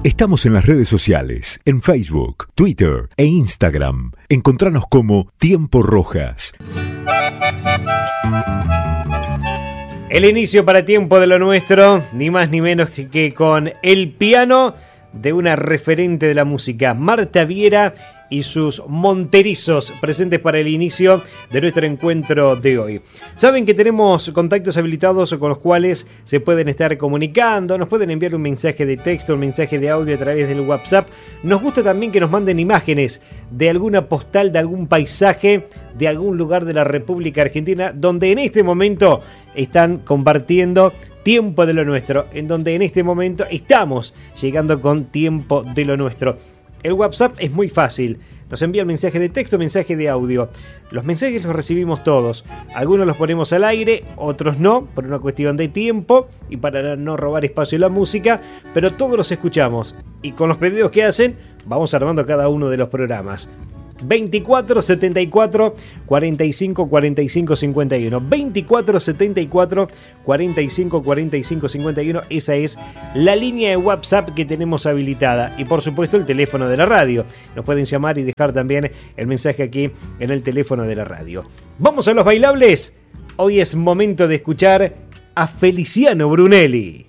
Estamos en las redes sociales, en Facebook, Twitter e Instagram. Encontranos como Tiempo Rojas. El inicio para Tiempo de lo Nuestro, ni más ni menos que con el piano de una referente de la música, Marta Viera y sus Monterizos, presentes para el inicio de nuestro encuentro de hoy. Saben que tenemos contactos habilitados con los cuales se pueden estar comunicando, nos pueden enviar un mensaje de texto, un mensaje de audio a través del WhatsApp. Nos gusta también que nos manden imágenes de alguna postal, de algún paisaje, de algún lugar de la República Argentina, donde en este momento están compartiendo Tiempo de lo Nuestro, en donde en este momento estamos llegando con Tiempo de lo Nuestro. El WhatsApp es muy fácil. Nos envía el mensaje de texto, mensaje de audio. Los mensajes los recibimos todos. Algunos los ponemos al aire, otros no, por una cuestión de tiempo y para no robar espacio a la música, pero todos los escuchamos. Y con los pedidos que hacen, vamos armando cada uno de los programas. 24 74 45 45 51. 24 74 45 45 51. Esa es la línea de WhatsApp que tenemos habilitada. Y por supuesto el teléfono de la radio. Nos pueden llamar y dejar también el mensaje aquí en el teléfono de la radio. Vamos a los bailables. Hoy es momento de escuchar a Feliciano Brunelli.